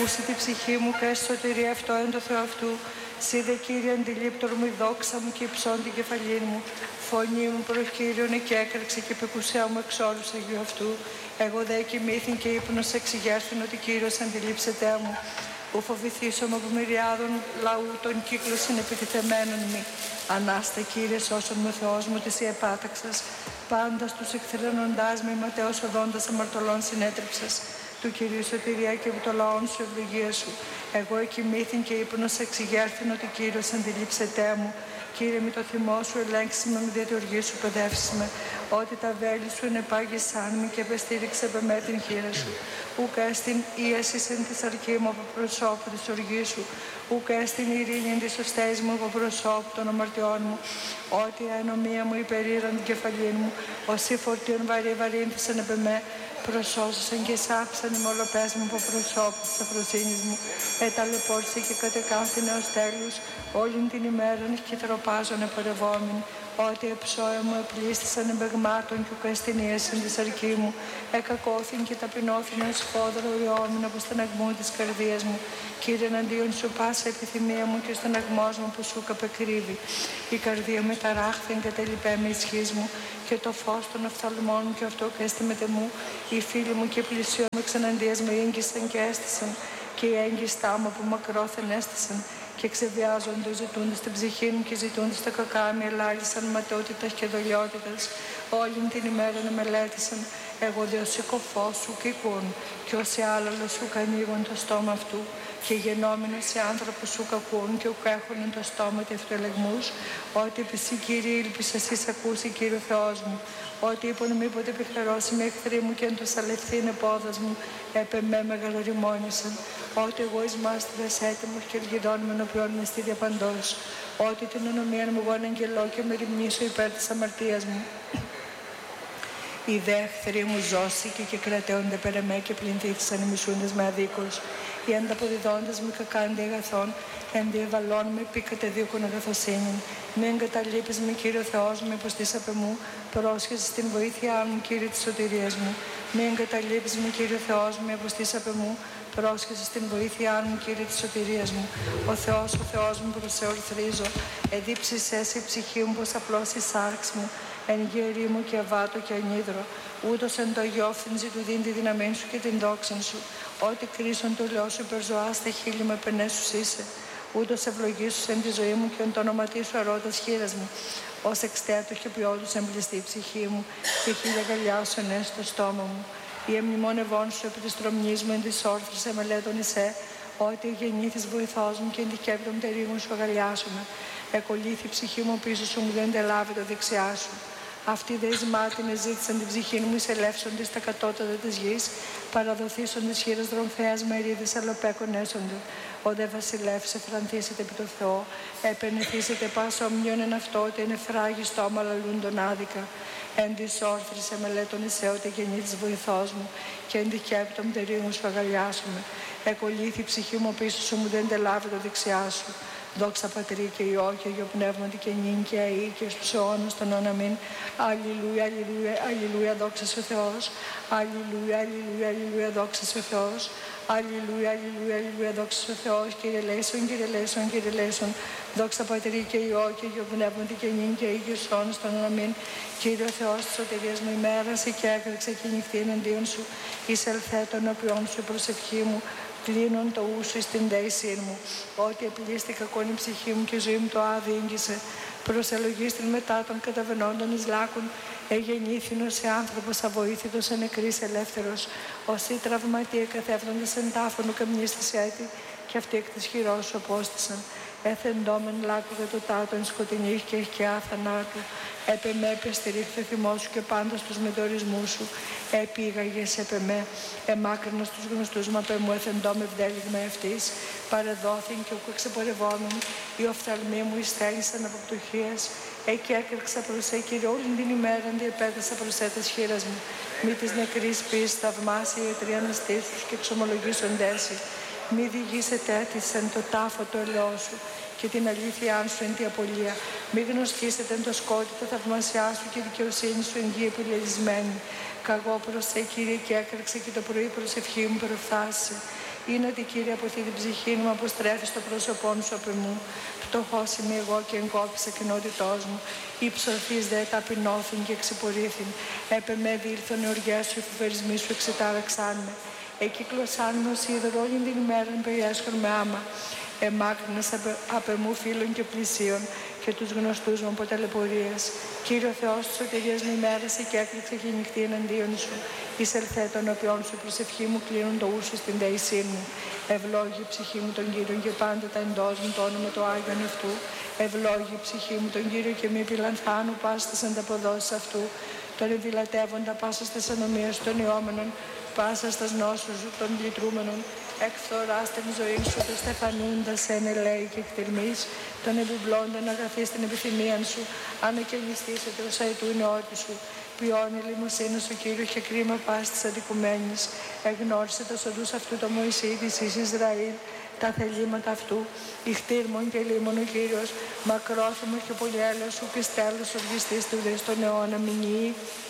Ακούσε τη ψυχή μου και σωτηρία αυτό εν το Θεό αυτού. Σίδε Κύριε αντιλήπτορ μου, η δόξα μου και υψών την κεφαλή μου. Φωνή μου προς Κύριον και έκραξε και πεκουσέα μου εξ όλους Αγίου αυτού. Εγώ δε κοιμήθην και ύπνος εξηγέρθην ότι Κύριος αντιλήψεται μου. Ου φοβηθήσομαι από μυριάδων λαού των κύκλων συνεπιτιθεμένων μη. Ανάστα Κύριε σώσον με Θεός μου της η επάταξας. Πάντα στους εκθρενοντάς με ματέως οδόντας αμαρτωλών συνέτριψας. Του Κυρίου σωτηρία και από το λαόν σου ευλογία σου. Εγώ εκοιμήθην και ύπνος εξηγέρθην ότι Κύριος αντιλήψετέ μου. Κύριε, με το θυμό σου ελέγξεις με τη οργή σου παιδεύσεις με. Ότι τα βέλη σου ενεπάγησαν με και επεστήριξε με την χείρα σου. Ουκ έστιν ίασης εν της αρκή μου από προσώπου της οργής σου. Ουκ έστιν ειρήνη εν της οστές μου από προσώπου των αμαρτιών μου. Ότι η ανομία μου υπερήραν την κεφαλή μου. Όσοι φορτίων βαρύνθησαν επ' εμέ. Προσώσουσαν και σάψαν οι μολοπές μου από προσώπου της αφροσύνης μου. Εταλαιπώρησε και κατεκάθηνε ως τέλους όλην την ημέραν και τροπάζων επορευόμην. Ότι εψώε μου επλήστησαν εμπεγμάτων και ουκαστηνίασαν της αρκή μου. Εκακώθην και ταπεινώθην ως φόδρο ριόμην από στεναγμού της καρδίας μου. Κύριε, εναντίον σου πάσα επιθυμία μου και ο στεναγμός μου που σου καπεκρύβει. Η καρδία με ταράχθεν κατελειπέ με ισχύς μου και το φως των οφθαλμών μου και αυτό καίστημετε μου. Οι φίλοι μου και πλησιών με ξεναντίας με ήγγισαν και έστησαν και οι έγκυστά μου από μακρόθεν έστησαν. Και ξεβιάζονται ζητούνται στην ψυχή μου και ζητούνται στα κακά με ελάλησαν ματαιότητας και δολιότητας. Όλη την ημέρα να μελέτησαν. Εγώ δε ως οικοφός σου και εικόν και όσοι άλλαλο σου κανίγουν το στόμα αυτού. Και γενόμενο σε άνθρωπος σου κακούν και ουκ έχωνε το στόμα του αυτοελεγμούς. Ότι επί σύ Κύριε ήλπισα εσείς ακούσει Κύριο Θεός μου. Ότι είπον μήποτε επιφερώσει με εχθροί μου και εν το σαλευθύνε πόδας μου έπε με μεγαλοριμόνησαν. Ότι εγώ εις μάστιδας έτοιμος και ελγιδών με ενωπιών με στη διαπαντός. Ότι την ονομία μου εγώ αναγγελώ και με ρημνήσω υπέρ της αμαρτίας μου. Οι δε εχθροί μου ζώσικοι και κρατέονται περ' εμέ και πληνθήθησαν οι μισούντες με αδίκως. Οι ανταποδιδόντες μου κακάντι αγαθών, ενδιεβαλών με πήκατε δίωκον αγαθοσύνη. Μη εγκαταλείπεις με Κύριο Θεός μου, υποστήσαπε μου, πρόσχεσαι στην βοήθειά μου, Κύριε της σωτηρίας μου. Μη εγκαταλείπεις με Κύριο Θεός μου, υποστήσαπε μου, πρόσχεσαι στην βοήθειά μου, Κύριε της σωτηρίας μου. Ο Θεός μου προς σε ορθρίζω, εδίψησες η ψυχή μου πως απλώς η σάρξ μου, εν γερή μου και αβάτο και ανίδρο. Ούτως εν το αγιόφθηνζη του δίνει τη δύναμή σου και την δόξαν σου. Ό,τι κρίσον το λέω σου υπερζωά στα χείλη μου επενέσους είσαι. Ούτως ευλογήσους εν τη ζωή μου και εν το όνοματί σου αρώτας χείρας μου. Ως εξτέτω και ποιόδους εμπληστεί η ψυχή μου και χίλια γαλιάσουν στο στόμα μου. Η εμνημόνευόν σου επί της τρομνής μου εν της όρθρης εμελέτων εσέ. Ότι γεννήθης βοηθός μου και εν τη κέπτον τερίμου σου αγαλιάσουμε. Εκολύθη η ψυχή μου πίσω σου μου δεν τελάβει το δεξιά σου. Αυτοί δε εις μάτινες ζήτησαν την ψυχή μου, εισελεύσονται στα κατώτατα της γης, παραδοθήσονται χείρας δρομφέας μερίδες αλλοπέκων έσονται. Ο δε βασιλεύς εφρανθήσετε επί το Θεό, επενεθήσετε πάσα ομοιόν εν αυτό, ότι είναι φράγι στόμα λαλούν τον άδικα. Εν της όρθρης εμελέτων εσέ, ότι γεννήθης βοηθός μου, και εν δικέπτων τερίμου σου αγαλιάσουμε. Εκολύθη η ψυχή μου πίσω σου μου δεν τελάβει το δεξιά σου. Δόξα Πατρί και Υιό και Αγιο Πνεύματι και νυν και αεί και στους αιώνας των αιώναμιν. Αλληλούια, αλληλούια, αλληλούια, δόξα σε ο Θεός. Αλληλούια, αλληλούια, αλληλούια, δόξα σε ο Θεός. Αλληλούια, αλληλούια, αλληλούια, δόξα σε ο Θεός. Κύριε λέησον, Κύριε λέησον, Κύριε λέησον. Δόξα Πατρί και Υιό και Αγιο Πνεύματι και νυν και αεί και στους αιώνας των αιώναμιν. Κύριε Θεός της σωτηρίας μου, ημέρασε και έκραξε και νυχτή εναντίον σου. Εισελθέ των οποίων σου προσευχή μου. Κλείνουν το ούσου στην δέησή μου. Ότι επιλύστηκα κόνη η ψυχή μου και η ζωή μου το άδει ήγγισε. Προσελογίστην μετά των καταβαινόντων εις λάκων, εγεννήθηνος σε άνθρωπος αβοήθητος, εν νεκρής ελεύθερος. Όσοι τραυματίε καθέφτοντες εν τάφωνο καμνίστης έτη, και αυτοί εκ της χειρός σου απόστησαν. Έθεντόμεν λάκου κατωτάτων σκοτεινής και εχκιά θανάτου. Έπε με επεστηρίχθε θυμό σου και πάντα στους μετορισμούς σου. Επήγαγες έπε με, εμάκρυνας τους γνωστούς μα πε μου εθεντόμαι ευδέλιγμα ευτής. Παρεδόθην και ούκο εξεπορευόμην, οι οφθαλμοί μου εισθέλησαν από πτωχίας. Εκεί έκραξα προς σε Κύριε όλη την ημέρα, διεπέτασα προς σε τας χείρας μου. Μη της νεκρής πεις θαυμάσια οι ιατροί αναστήσους και εξομολογήσοντέσι. Μη διηγήσετε έτησεν το τάφο το ελαιό σου και την αλήθειά σου εν τη απολία. Μη γνωστήσετε εν το σκότι τα θαυμασιά σου και η δικαιοσύνη σου εν γη επιλελισμένη. Καγώ προς σε Κύριε και έκραξε και το πρωί προσευχή μου προφθάσε. Είναι ότι, Κύριε, από αυτή την ψυχή μου αποστρέφει στο πρόσωπό σου απ' εμού. Πτωχός είμαι εγώ και εγκόπησα κοινότητός μου. Υψωθείς δε ταπεινώθην και εξυπορήθην. Έπε με διήλθον οι οργές σου, οι φουφερισμοί σου εξετάραξάν με. Εκύκλωσάν με ως είδωρο όλη την ημέρα περιέσχον με άμα. Εμάκρυνες απ' εμού φίλων και πλησίων και τους γνωστούς μου από ταλαιπωρίες. Κύριο Θεός της σωτηρίας με ημέρασε και έκρηξε και νυχτή εναντίον σου. Εισελθέ των οποίων σου προσευχή μου κλείνουν το ούσο στην δεησή μου. Ευλόγη η ψυχή μου τον Κύριο και πάντα τα εντός μου το όνομα του Άγιον αυτού. Ευλόγη η ψυχή μου τον Κύριο και μη επιλανθάνου πάσα στις ανταποδόσεις αυτού. Τον εδηλατεύοντα πάσα στις ανομίες των ιόμενων, πάσα στα νόσους των λυτρούμενων. Εκφθοράς την ζωή σου, το στεφανούντας εν ελέη και εκτελμής, τον επιπλώντων αγαθείς την επιθυμίαν σου, ανακαινιστήσετε ως αετού νεότη σου. Ποιόν η λιμοσύνη σου, Κύριο, και κρίμα πάση της αντικουμένης. Εγνώρισε τα οδούς αυτού το Μωυσή της εις Ισραήλ, τα θελήματα αυτού. Ιχτήρμον και λίμον ο Κύριος, μακρόθυμος και πολυέλεος σου, πιστέλος οργιστής του δε στον αιώνα μηνύει.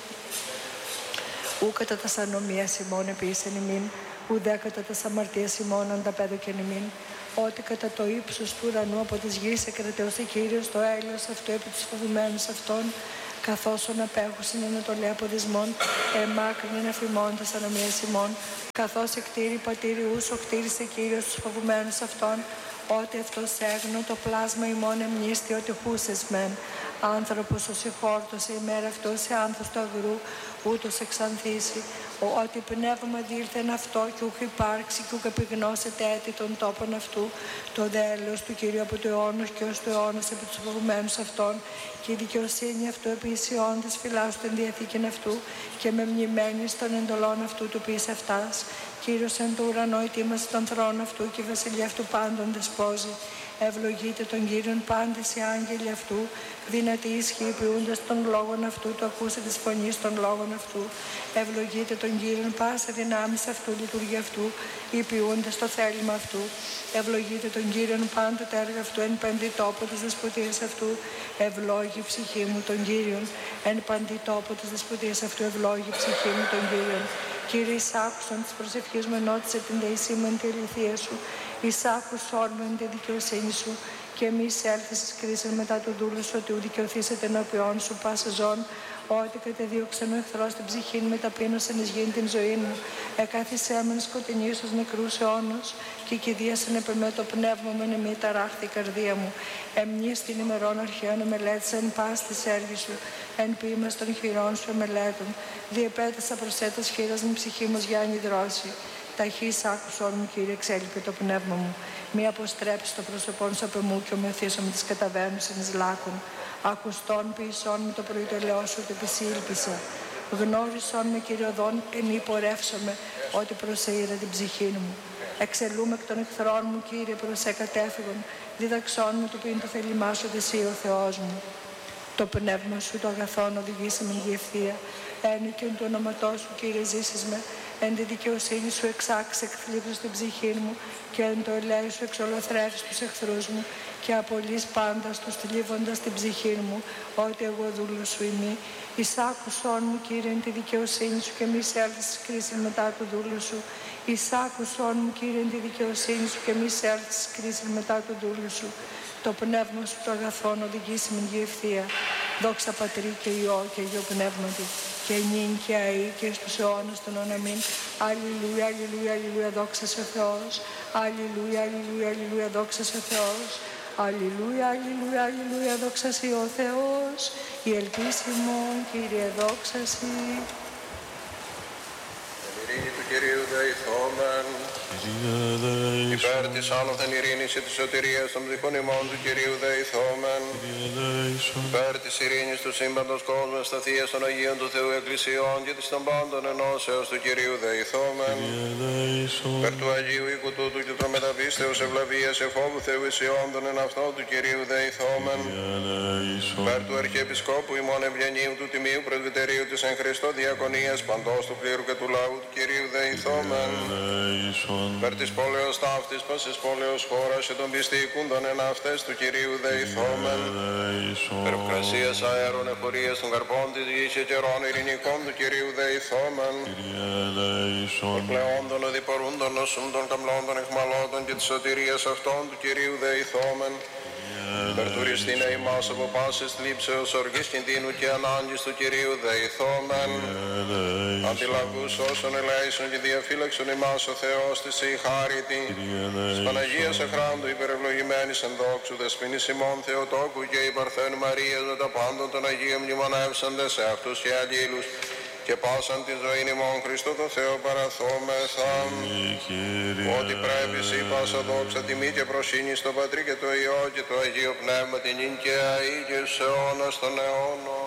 Ου κατά τα σανομίας ημών επίσης ημίν, ουδέ κατά τα αμαρτίας ημών ανταπέδωκεν ημίν. Ότι κατά το ύψος του ουρανού από της γης εκρατεώσει Κύριος το έλεος αυτού επί τους φοβουμένους αυτών, καθώς ον απέχουσιν ανατολή αποδισμών, εμάκρυνεν αφημώντας ανομίας ημών, καθώς εκτήρη πατήριους ο κτήρισε Κύριος τους φοβουμένους αυτών, ότι αυτός έγνω το πλάσμα ημών εμνίστη ότι χούσες μεν. Άνθρωπος ως ηχόρτωσε ημέρα αυτό σε άνθος του αγρού, ούτως εξανθήσει. Ότι πνεύμα δήλθεν αυτό κι ούχ υπάρξει κι ούχ επιγνώσετε έτη των τόπων αυτού. Το δέλος του Κυρίου από το αιώνος και ως το αιώνος επί τους φοβουμένους αυτών. Και η δικαιοσύνη αυτού επί ισιώντας φυλάσσου την διαθήκην αυτού και με μνημένης των εντολών αυτού του ποιης αυτάς. Κύριος εν το ουρανό ετοίμασε τον θρόνο αυτού και η βασιλεία αυτού πάντων δεσπόζει. Ευλογείτε τον Κύριον πάντες οι άγγελοι αυτού, δυνατοί ισχύοι ποιούντας των λόγων αυτού, το ακούσε της φωνής των λόγων αυτού. Ευλογείτε τον Κύριον πάσα δυνάμεις αυτού, λειτουργία αυτού, ή ποιούντας το θέλημα αυτού. Ευλογείτε τον Κύριον πάντα τα έργα αυτού, εν παντή τόπο της δεσποτείας αυτού. Ευλόγη ψυχή μου τον Κύριον, εν παντή τόπο της δεσποτείας αυτού. Ευλόγη ψυχή μου τον Κύριον. Κύριε, εισάκουσον της προσευχής μου, ενώτισε την δεησή μου εν τη αληθεία σου. Εισάκουσον μου εν τη δικαιοσύνη σου και μη εισέλθεις εις κρίσιν μετά του δούλου σου, ότι ου δικαιωθήσετε ενώπιόν σου πάσα ζών, ότι κατεδίωξαν ο εχθρός την ψυχήν με ταπείνωσαν εις γήν την ζωή μου. Εκάθισέ μεν σκοτεινή στους νεκρούς αιώνος και κηδίασαν επ' εμέ το πνεύμα μου, εν εμή ταράχθη η καρδία μου. Εμνείς την ημερών αρχαίων εμελέτησα εν πάση της έργης σου, εν ποίημας των χειρών σου εμελέτων. Διεπέτασα προσέτας χείρας μου ψυχή μου γιάννη δρόση. Ταχύς άκουσον μου, Κύριε, εξέλιπε το πνεύμα μου. Μη αποστρέψει το πρόσωπόν σου από μου και ομοιωθήσω με τις καταβαίνουσιν εις λάκων. Ακουστών ποιησών με το προητελαιό σου το επισήλπισα. Γνώρισον με, Κύριε οδόν, ενυπορεύσομαι, ότι προσεήρα την ψυχή μου. Εξελούμε εκ των εχθρών μου, Κύριε, προς εκατέφυγον. Διδαξών μου το ποιήν το θέλημά σου, εσύ ο Θεός μου. Το πνεύμα σου το αγαθόν οδηγήσει με η ευθεία. Ένικεν του ονόματός σου, Κύριε, ζήσεις με. Εν τη δικαιοσύνη σου εξάξε εκθλίψεις την ψυχή μου και εν το ελέη σου εξολοθρεύεις τους εχθρούς μου και απολύς πάντα τους θλίβοντας την ψυχή μου, ότι εγώ δούλος σου είμαι. Εισάκουσόν μου, Κύριε, εν τη δικαιοσύνη σου και μη σέλθεις της κρίσης μετά του δούλου σου. Εισάκουσόν μου, Κύριε, εν τη δικαιοσύνη σου και μη σέλθεις της κρίσης μετά του δούλου σου. Το πνεύμα σου το αγαθόν οδηγήσει με η ευθεία. Δόξα Πατρί και Υιό και Υιό Πνεύματι, και νυν και αεί και στους αιώνας των οναμήν. Αλληλούια, αλληλούια, αλληλούια, δόξα σε ο Θεός. Αλληλούια, αλληλούια, αλληλούια, δόξα σε ο Θεός. Αλληλούια, αλληλούια, αλληλούια, δόξα σε ο Θεός. Η ελπίση μου, Κύριε, δόξα σε. Την ειρήνη του Κυρίου δεηθόμεν. Υπέρ της άνωθεν ειρήνης και της σωτηρίας των ψυχών ημών του Κυρίου δεηθόμεν. Υπέρ της ειρήνης του σύμπαντος κόσμου, σταθείας των Αγίων του Θεού Εκκλησιών και της των πάντων ενώσεως του Κυρίου δεηθόμεν. Υπέρ του Αγίου οίκου τούτου και των μεταπίστεως ευλαβίας εφόβου Θεού ισιόντων εν αυτό του Κυρίου δεηθόμεν. Υπέρ του Αρχιεπισκόπου ημών ευγενίου του Τιμίου Πρεσβυτερίου της εν Χριστώ Διακονίας παντός του κλήρου και του λαού του Κυρίου δεηθόμεν. Περ της πόλεως ταύτης, πάσης πόλεως χώρας και των πιστικούντων εν αυτές του Κυρίου δεηθόμεν. Περ ευκρασίας αέρων εφορίας των καρπών της γης και καιρών ειρηνικών του Κυρίου δεηθόμεν. Περ πλεόντων οδηπορούντων νοσούντων καμλώντων εχμαλώτων και της σωτηρίας αυτών του Κυρίου δεηθόμεν. Περ τουριστήνε ημάς από πάσης θλίψεως, οργής κινδύνου και ανάγκης του Κυρίου δεηθόμεν. Αντιλαβούς όσων ελέησον και διαφύλαξον ημάς ο Θεός της η χάριτη. Της Παναγίας εχράντου υπερευλογημένης εν δόξου δεσποινής ημών Θεοτόκου και η Παρθένου Μαρίας με τα πάντων των Αγίων μνημονεύσαντες σε αυτούς και αλλήλους και πάσαν τη ζωή ημών Χριστό το Θεό παραθόμεθα. Ότι πρέπει σύ πάσα δόξα τιμή και προσύνη στο Πατρί και το Υιό και το Αγίο Πνεύμα την νυν και αεί και σε αιώνας των αιώνων.